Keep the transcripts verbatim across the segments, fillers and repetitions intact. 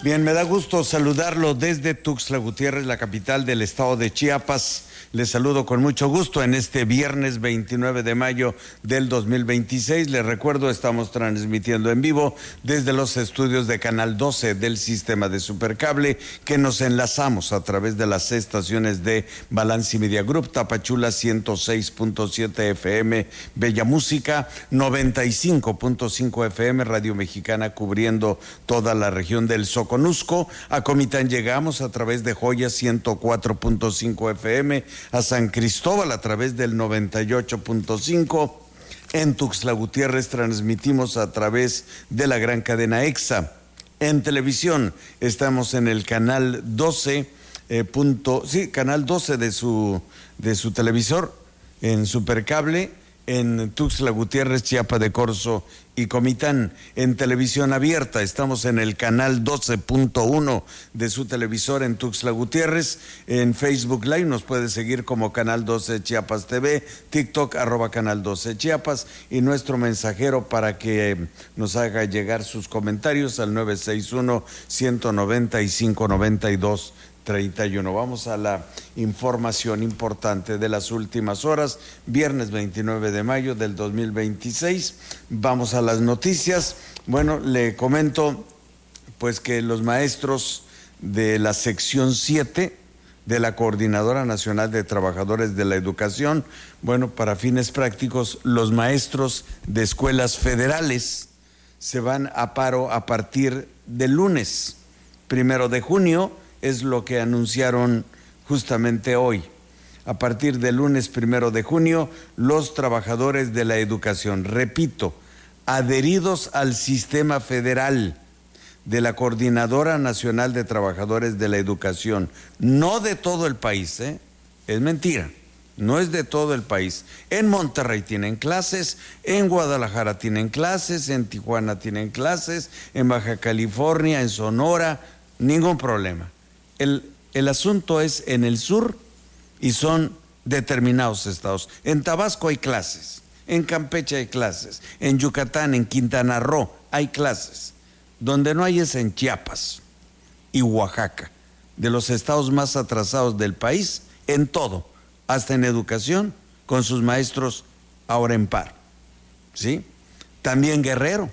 Bien, me da gusto saludarlo desde Tuxtla Gutiérrez, la capital del estado de Chiapas. Les saludo con mucho gusto en este viernes veintinueve de mayo del dos mil veintiséis. Les recuerdo, estamos transmitiendo en vivo desde los estudios de Canal doce del sistema de Supercable, que nos enlazamos a través de las estaciones de Balance Media Group, Tapachula ciento seis punto siete F M, Bella Música, noventa y cinco punto cinco F M, Radio Mexicana cubriendo toda la región del Soconusco. A Comitán llegamos a través de Joya ciento cuatro punto cinco F M, a San Cristóbal a través del noventa y ocho punto cinco. En Tuxtla Gutiérrez transmitimos a través de la gran cadena EXA. En televisión estamos en el canal doce, eh, punto, sí, canal doce de su, de su televisor, en Supercable, en Tuxtla Gutiérrez, Chiapa de Corzo y Comitán. En televisión abierta estamos en el canal doce punto uno de su televisor en Tuxtla Gutiérrez. En Facebook Live nos puede seguir como Canal doce Chiapas T V, TikTok arroba Canal doce Chiapas, y nuestro mensajero para que nos haga llegar sus comentarios al nueve seis uno, uno nueve cinco, nueve dos treinta y uno. Vamos a la información importante de las últimas horas, viernes veintinueve de mayo del dos mil veintiséis. Vamos a las noticias. Bueno, le comento pues que los maestros de la sección siete de la Coordinadora Nacional de Trabajadores de la Educación, bueno, para fines prácticos, los maestros de escuelas federales se van a paro a partir del lunes, primero de junio, es lo que anunciaron justamente hoy. A partir del lunes primero de junio, los trabajadores de la educación, repito, adheridos al sistema federal de la Coordinadora Nacional de Trabajadores de la Educación, no de todo el país, ¿eh? Es mentira, no es de todo el país. En Monterrey tienen clases, en Guadalajara tienen clases, en Tijuana tienen clases, en Baja California, en Sonora, ningún problema. El, el asunto es en el sur y son determinados estados. En Tabasco hay clases, en Campeche hay clases, en Yucatán, en Quintana Roo hay clases. Donde no hay es en Chiapas y Oaxaca, de los estados más atrasados del país, en todo, hasta en educación, con sus maestros ahora en paro. ¿Sí? También Guerrero,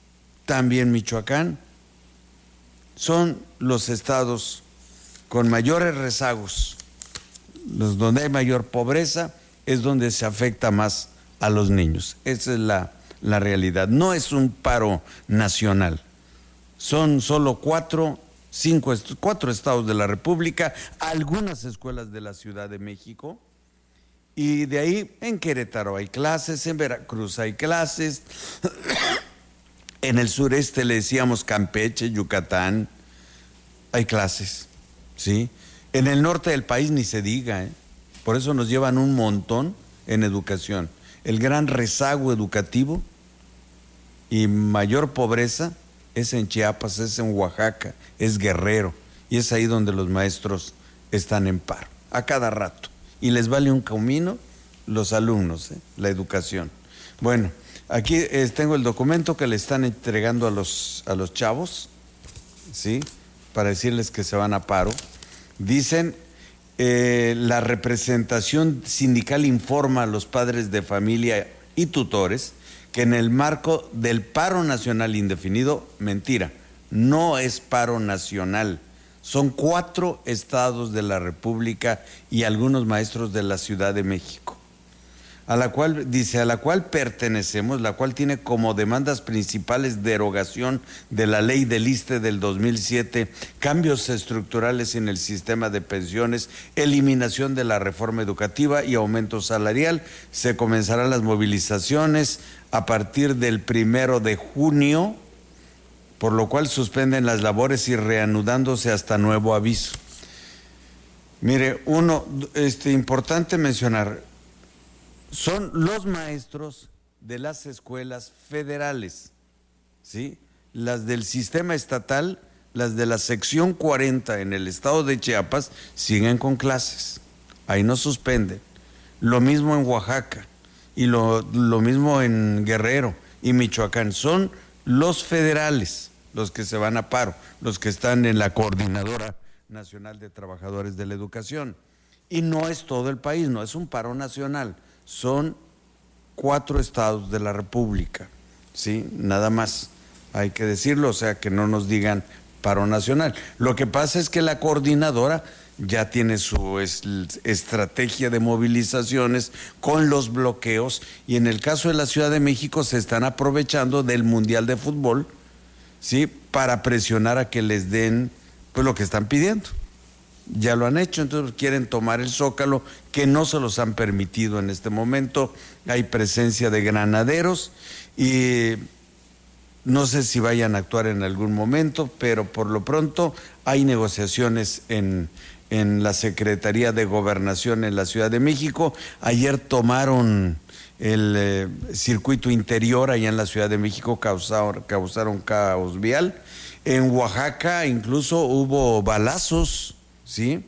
también Michoacán, son los estados con mayores rezagos, los donde hay mayor pobreza, es donde se afecta más a los niños. Esa es la, la realidad. No es un paro nacional. Son solo cuatro, cinco, cuatro estados de la República, algunas escuelas de la Ciudad de México, y de ahí en Querétaro hay clases, en Veracruz hay clases, en el sureste le decíamos Campeche, Yucatán, hay clases. ¿Sí? En el norte del país ni se diga, ¿eh? Por eso nos llevan un montón en educación. El gran rezago educativo y mayor pobreza es en Chiapas, es en Oaxaca, es Guerrero, y es ahí donde los maestros están en paro, a cada rato. Y les vale un comino los alumnos, ¿eh? La educación. Bueno, aquí eh, tengo el documento que le están entregando a los, a los chavos, ¿sí?, para decirles que se van a paro. Dicen, eh, la representación sindical informa a los padres de familia y tutores que en el marco del paro nacional indefinido, mentira, no es paro nacional, son cuatro estados de la República y algunos maestros de la Ciudad de México, a la cual, dice, a la cual pertenecemos, la cual tiene como demandas principales derogación de la ley del ISSSTE del dos mil siete, cambios estructurales en el sistema de pensiones, eliminación de la reforma educativa y aumento salarial. Se comenzarán las movilizaciones a partir del primero de junio, por lo cual suspenden las labores y reanudándose hasta nuevo aviso. Mire, uno, este, importante mencionar, son los maestros de las escuelas federales, ¿sí? Las del sistema estatal, las de la sección cuarenta en el estado de Chiapas, siguen con clases, ahí no suspenden. Lo mismo en Oaxaca y lo, lo mismo en Guerrero y Michoacán, son los federales, los que se van a paro, los que están en la Coordinadora Nacional de Trabajadores de la Educación. Y no es todo el país, no es un paro nacional, son cuatro estados de la República, ¿sí? Nada más, hay que decirlo, o sea, que no nos digan paro nacional. Lo que pasa es que la coordinadora ya tiene su es, estrategia de movilizaciones con los bloqueos, y en el caso de la Ciudad de México se están aprovechando del Mundial de Fútbol, ¿sí? Para presionar a que les den pues lo que están pidiendo. Ya lo han hecho, entonces quieren tomar el Zócalo, que no se los han permitido en este momento. Hay presencia de granaderos y no sé si vayan a actuar en algún momento, pero por lo pronto hay negociaciones en, en la Secretaría de Gobernación en la Ciudad de México. Ayer tomaron el eh, circuito interior allá en la Ciudad de México, causaron, causaron caos vial. En Oaxaca incluso hubo balazos, ¿sí?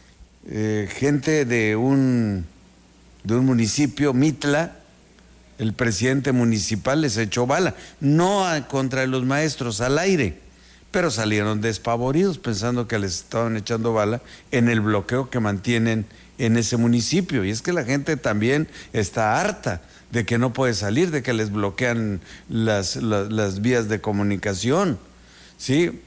Eh, gente de un, de un municipio, Mitla, el presidente municipal les echó bala, no a, contra los maestros, al aire, pero salieron despavoridos pensando que les estaban echando bala en el bloqueo que mantienen en ese municipio. Y es que la gente también está harta de que no puede salir, de que les bloquean las, las, las vías de comunicación, ¿sí?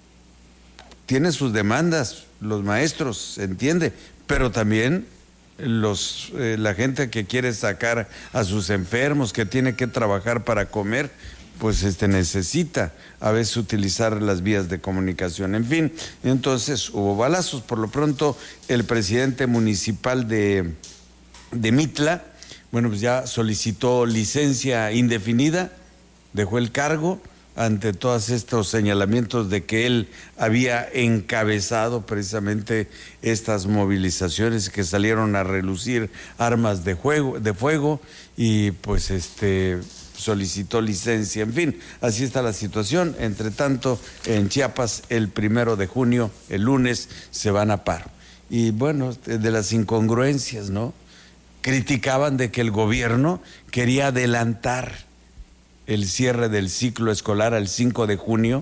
Tienen sus demandas los maestros, se entiende, pero también los eh, la gente que quiere sacar a sus enfermos, que tiene que trabajar para comer, pues este necesita a veces utilizar las vías de comunicación. En fin, entonces hubo balazos. Por lo pronto el presidente municipal de, de Mitla, bueno, pues ya solicitó licencia indefinida, dejó el cargo ante todos estos señalamientos de que él había encabezado precisamente estas movilizaciones que salieron a relucir armas de fuego, de fuego y pues este solicitó licencia. En fin, así está la situación. Entre tanto, en Chiapas el primero de junio, el lunes, se van a paro. Y bueno, de las incongruencias, ¿no? Criticaban de que el gobierno quería adelantar el cierre del ciclo escolar al cinco de junio,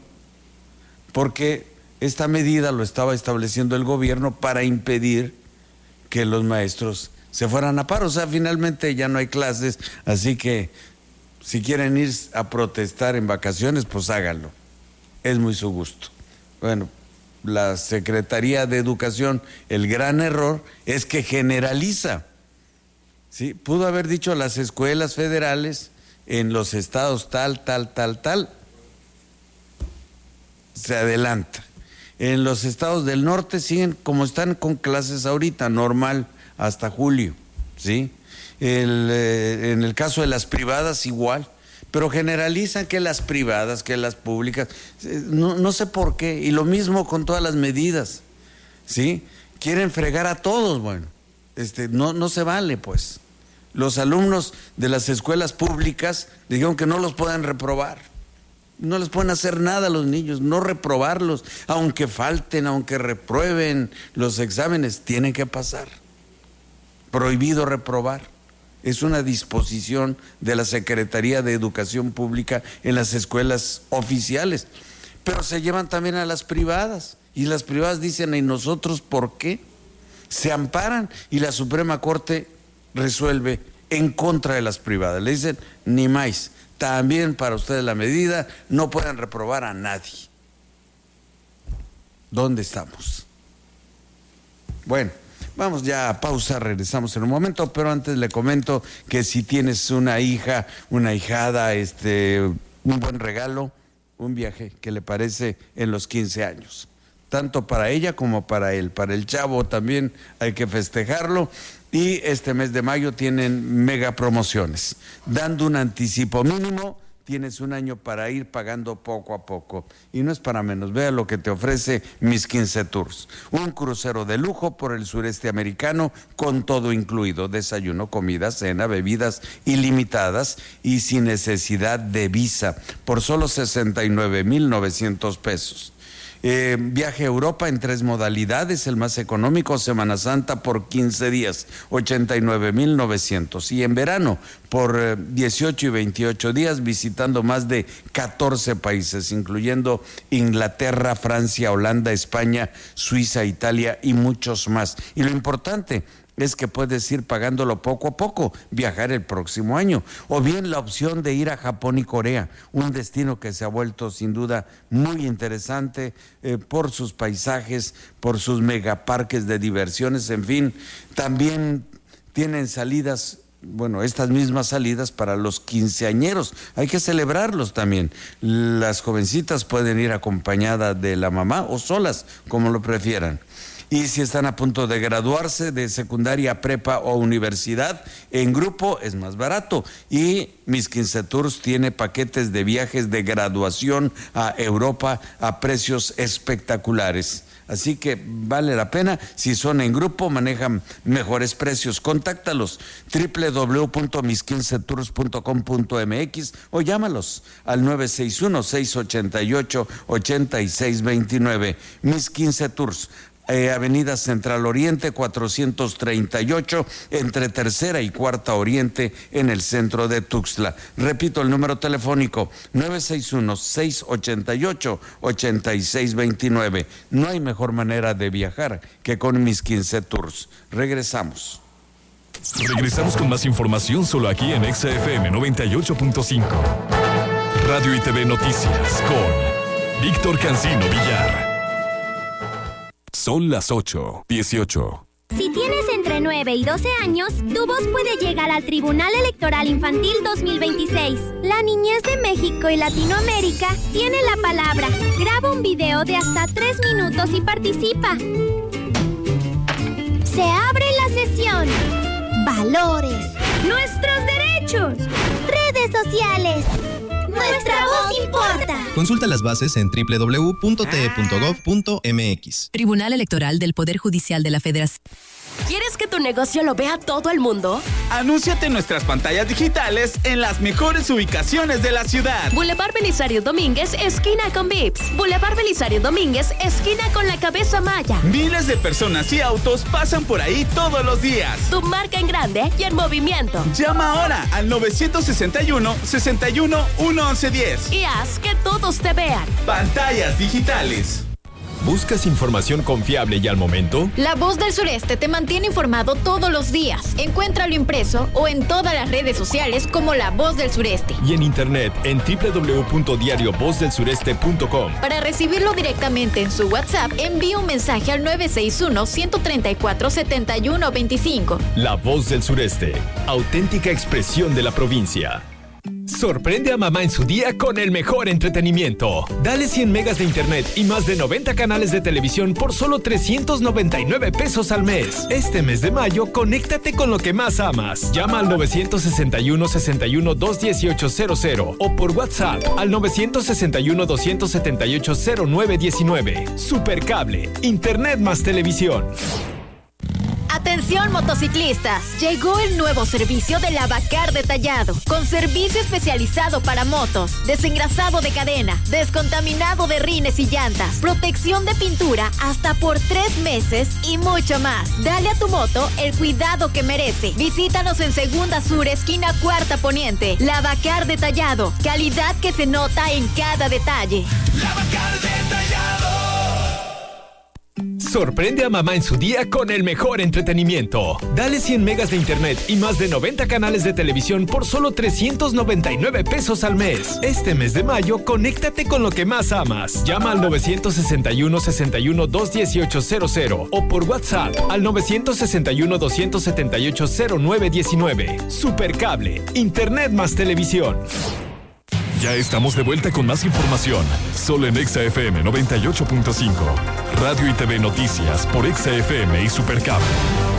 porque esta medida lo estaba estableciendo el gobierno para impedir que los maestros se fueran a paro. O sea, finalmente ya no hay clases, así que si quieren ir a protestar en vacaciones, pues háganlo, es muy su gusto. Bueno, la Secretaría de Educación, el gran error es que generaliza, ¿sí? Pudo haber dicho las escuelas federales en los estados tal, tal, tal, tal, se adelanta. En los estados del norte siguen como están con clases ahorita, normal, hasta julio, ¿sí? El, eh, en el caso de las privadas igual, pero generalizan que las privadas, que las públicas, eh, no, no sé por qué, y lo mismo con todas las medidas, ¿sí? Quieren fregar a todos, bueno, este, no, no se vale, pues. Los alumnos de las escuelas públicas dijeron que no los pueden reprobar, no les pueden hacer nada a los niños, no reprobarlos, aunque falten, aunque reprueben los exámenes, tienen que pasar. Prohibido reprobar. Es una disposición de la Secretaría de Educación Pública en las escuelas oficiales, pero se llevan también a las privadas, y las privadas dicen, ¿y nosotros por qué? Se amparan y la Suprema Corte resuelve en contra de las privadas. Le dicen, ni más, también para ustedes la medida, no pueden reprobar a nadie. ¿Dónde estamos? Bueno, vamos ya a pausa, regresamos en un momento, pero antes le comento que si tienes una hija, una ahijada, este, un buen regalo, un viaje que le parece en los quince años, tanto para ella como para él. Para el chavo también hay que festejarlo. Y este mes de mayo tienen mega promociones. Dando un anticipo mínimo, tienes un año para ir pagando poco a poco. Y no es para menos, vea lo que te ofrece Mis quince Tours. Un crucero de lujo por el sureste americano con todo incluido. Desayuno, comida, cena, bebidas ilimitadas y sin necesidad de visa. Por solo sesenta y nueve mil novecientos pesos. Eh, viaje a Europa en tres modalidades, el más económico, Semana Santa por quince días, ochenta y nueve mil novecientos. Y en verano por eh, dieciocho y veintiocho días, visitando más de catorce países, incluyendo Inglaterra, Francia, Holanda, España, Suiza, Italia y muchos más. Y lo importante es que puedes ir pagándolo poco a poco, viajar el próximo año, o bien la opción de ir a Japón y Corea, un destino que se ha vuelto sin duda muy interesante eh, por sus paisajes, por sus megaparques de diversiones, en fin, también tienen salidas. Bueno, estas mismas salidas para los quinceañeros, hay que celebrarlos también. Las jovencitas pueden ir acompañadas de la mamá o solas, como lo prefieran. Y si están a punto de graduarse de secundaria, prepa o universidad, en grupo es más barato. Y Mis quince Tours tiene paquetes de viajes de graduación a Europa a precios espectaculares. Así que vale la pena. Si son en grupo, manejan mejores precios. Contáctalos, doble u doble u doble u punto mis quince tours punto com punto m x o llámalos al nueve seis uno, seis ocho ocho, ocho seis dos nueve. Mis quince Tours. Eh, Avenida Central Oriente cuatrocientos treinta y ocho, entre Tercera y Cuarta Oriente, en el centro de Tuxtla. Repito el número telefónico, nueve seis uno, seis ocho ocho, ocho seis dos nueve. No hay mejor manera de viajar que con Mis quince Tours. Regresamos. Regresamos con más información solo aquí en Exa F M noventa y ocho punto cinco. Radio y T V Noticias con Víctor Cancino Villar. Son las ocho dieciocho. Si tienes entre nueve y doce años, tu voz puede llegar al Tribunal Electoral Infantil dos mil veintiséis. La niñez de México y Latinoamérica tiene la palabra. Graba un video de hasta tres minutos y participa. Se abre la sesión. Valores. Nuestros derechos. Redes sociales. Nuestra voz importa. Consulta las bases en doble u doble u doble u punto t e punto gov punto m x. Tribunal Electoral del Poder Judicial de la Federación. ¿Quieres que tu negocio lo vea todo el mundo? Anúnciate en nuestras pantallas digitales en las mejores ubicaciones de la ciudad. Boulevard Belisario Domínguez, esquina con Vips. Boulevard Belisario Domínguez, esquina con la Cabeza Maya. Miles de personas y autos pasan por ahí todos los días. Tu marca en grande y en movimiento. Llama ahora al nueve seis uno, seis uno, uno once diez. Y haz que todos te vean. Pantallas digitales. ¿Buscas información confiable y al momento? La Voz del Sureste te mantiene informado todos los días. Encuéntralo impreso o en todas las redes sociales como La Voz del Sureste. Y en internet en doble u doble u doble u punto diario voz del sureste punto com. Para recibirlo directamente en su WhatsApp, envíe un mensaje al nueve seis uno, uno tres cuatro, siete uno dos cinco. La Voz del Sureste, auténtica expresión de la provincia. Sorprende a mamá en su día con el mejor entretenimiento. Dale cien megas de internet y más de noventa canales de televisión por solo trescientos noventa y nueve pesos al mes. Este mes de mayo, conéctate con lo que más amas. Llama al nueve seis uno, seis uno, dos uno ocho cero cero o por WhatsApp al nueve seis uno, dos siete ocho, cero nueve uno nueve. Supercable, internet más televisión. Atención motociclistas, llegó el nuevo servicio de Lavacar Detallado, con servicio especializado para motos, desengrasado de cadena, descontaminado de rines y llantas, protección de pintura hasta por tres meses y mucho más. Dale a tu moto el cuidado que merece. Visítanos en Segunda Sur, esquina Cuarta Poniente. Lavacar Detallado, calidad que se nota en cada detalle. Lavacar Detallado. Sorprende a mamá en su día con el mejor entretenimiento. Dale cien megas de internet y más de noventa canales de televisión por solo trescientos noventa y nueve pesos al mes. Este mes de mayo, conéctate con lo que más amas. Llama al nueve seis uno, seis uno, dos uno ocho cero cero o por WhatsApp al nueve seis uno, dos siete ocho, cero nueve uno nueve. Supercable, internet más televisión. Ya estamos de vuelta con más información, solo en Exa F M noventa y ocho punto cinco. Radio y T V Noticias por Exa F M y Supercable.